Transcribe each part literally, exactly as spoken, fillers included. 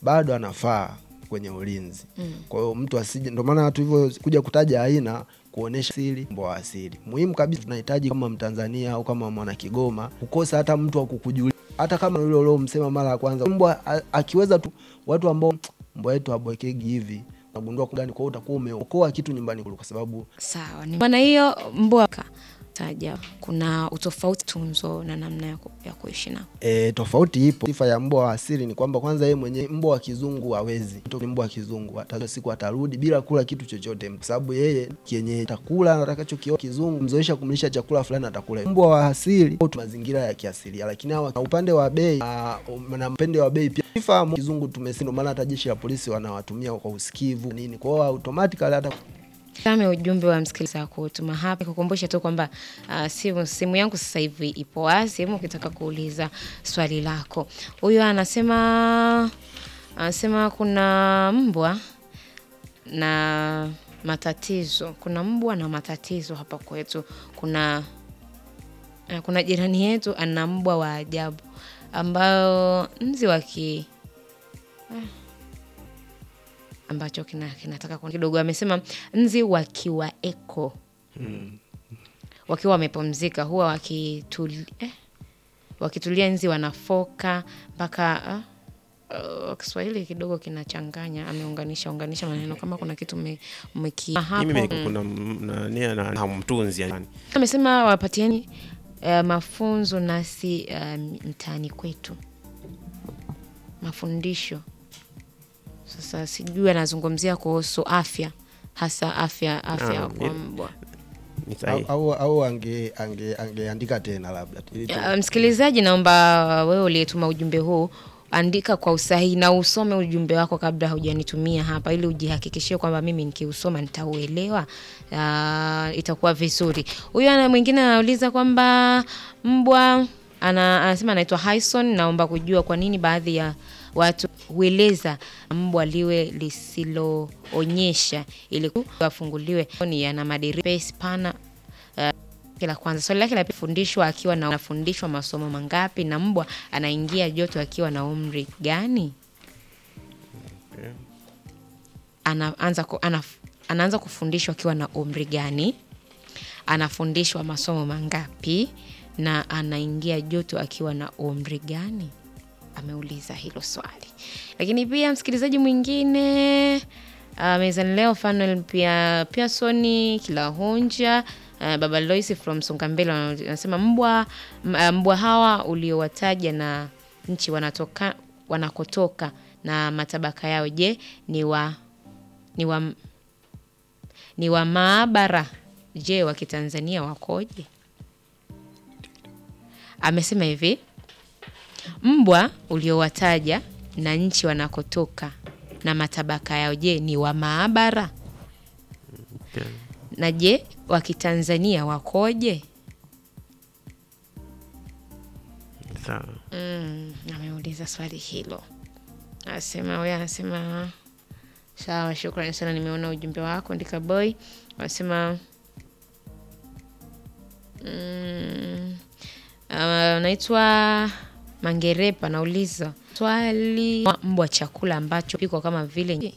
bado anafaa kwenye ulinzi. Mm. Kwa hiyo mtu asije, ndio maana watu hivyo kuja kutaja aina kuonesha asili, mbwa wa asili. Muhimu kabisa tunahitaji kama Mtanzania au kama mwana Kigoma kukosa hata mtu wa kukujulia. Hata kama yule leo msema mara ya kwanza mbwa akiweza tu, watu ambao mbwa yetu abwekegi hivi unagundua kugani, kwa hiyo utakuwa umeokoa kitu nyumbani kwa sababu sawa. Ni maana hiyo mbwa taja kuna utofauti tunzo na namna ya, ku, ya kuishi nao. E, tofauti ipo. Sifa ya mbwa wa asili ni kwamba kwanza yeye mwenyewe, mbwa wa kizungu hawezi. Kutoka mbwa wa kizungu hata siku atarudi bila kula kitu chochote, kwa sababu yeye kienye atakula atakachokio kizungu mzoesha kumlisha chakula fulani atakula. Mbwa wa asili au mazingira ya kiasili, lakini hawa upande wa bei na mpende wa bei pia sifa kizungu tumesindo, maana hata jeshi la polisi wanawatumia kwa usikivu nini, kwa hiyo automatically hata kama ujumbe wa msikilizaji kutuma hapa kukumbusha tu kwamba uh, simu simu yangu sasa hivi ipo wazi, hebu ukitaka kuuliza swali lako. Huyu anasema anasema kuna mbwa na matatizo. Kuna mbwa na matatizo hapa kwetu. Kuna uh, kuna jirani yetu ana mbwa wa ajabu ambao nzi waki uh, ambacho kina kinataka kwa kidogo. Amesema nzi wakiwa eko hmm. wakiwa wamepumzika huwa wakitulia eh, wakitulia nzi wanafoka mpaka uh, uh, Kiswahili kidogo kinachanganya. Ameunganisha unganisha maneno kama kuna kitu umeki hapo. Mimi kuna nani na hamtunzi yani. Amesema wapatieni uh, mafunzo nasi uh, mtaani kwetu, mafundisho. Sasa sijui anazungumzia kuhusu afya, hasa afya afya ah, kwa mbwa. Au au, au ange ange angeandika tena labda. Uh, msikilizaji, naomba wewe uliyetuma ujumbe huu andika kwa usahihi na usome ujumbe wako kabla hujanitumia hapa, ili ujihakikishie kwamba mimi nikiusoma nitauelewa. Uh, itakuwa vizuri. Huyu ana mwingine anauliza kwamba mbwa ana anasema anaitwa Hyson, naomba kujua kwa nini baadhi ya watu hueleza mbwa liwe lisiloonyesha ili kufunguliwe ni yana madiri pana. Uh, kila kwanza swali lake la kufundishwa akiwa na anafundishwa masomo mangapi, na mbwa anaingia joto akiwa na umri gani? Okay. Anaanza ku, anaf, anaanza kufundishwa akiwa na umri gani? Anafundishwa masomo mangapi na anaingia joto akiwa na umri gani? Ameuliza hilo swali. Lakini pia msikilizaji mwingine uh, mezani leo Fanuel pia pia Sony Kilahonja uh, Baba Lois from Songambele anasema mbwa mbwa hawa uliowataja na nchi wanatoka wanakotoka na matabaka yao, je ni wa ni wa ni wa maabara, je wa Kitanzania wakoje? Amesema hivi, mbwa uliowataja na nchi wanakotoka na matabaka yao, je ni wa maabara? Okay. Na je wa Kitanzania wakoje? Sawa. Mm, ameuliza swali hilo. Anasema wewe anasema sawa, shukrani sana, nimeona ujumbe wako ndika boy. Anasema mm, anaitwa uh, Mangerepa nauliza swali, mbwa chakula ambacho piko kama vile,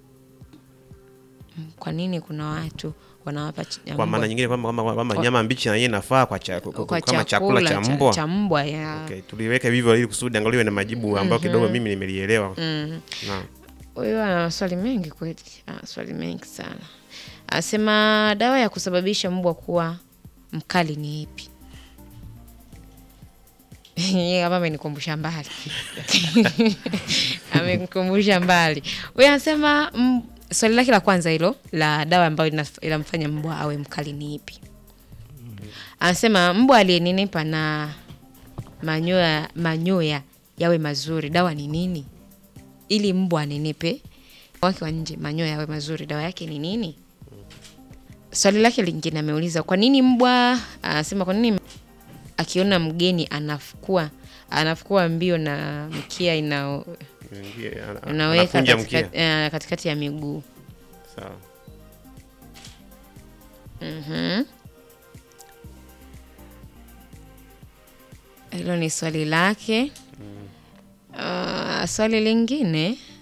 kwa nini kuna watu wanawapa kwa maana nyingine kama kama kama nyama mbichi na yeye inafaa kwa chakula kwa kama chakula cha mbwa cha mbwa ya. Okay, tuliweka hivyo ili kusudi angaliwe na majibu ambayo mm-hmm. kidogo mimi nimelielewa. Mm. Naam. Huyo ana swali mengi kweli. Ah, swali mengi sana. Anasema dawa ya kusababisha mbwa kuwa mkali ni ipi? Yeye kama amenikumbusha mbali. Amenikumbusha mbali. Wewe anasema m, swali lake la kwanza hilo la dawa ambayo inamfanya mbwa awe mkali ni ipi? Anasema mbwa aliyenenepa na manyoya manyoya yawe mazuri, dawa ni nini? Ili mbwa anenepe wake wa nje manyoya yawe mazuri, dawa yake ni nini? Swali lake lingine ameuliza kwa nini mbwa, anasema kwa nini akiona mgeni anafukua anafukua mbio na mkia ina anaweka katikati, uh, katikati ya miguu. Sawa. Mhm. Hilo ni swali lake. Mm. Uh, swali lingine